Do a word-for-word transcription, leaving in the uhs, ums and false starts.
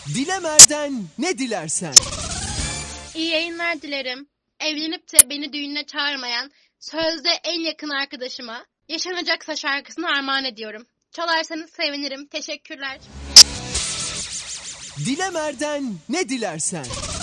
Dilemer'den ne dilersen. İyi yayınlar dilerim. Evlenip de beni düğününe çağırmayan, sözde en yakın arkadaşıma Yaşanacaksa şarkısını armağan ediyorum. Çalarsanız sevinirim. Teşekkürler. Dilemer'den ne dilersen.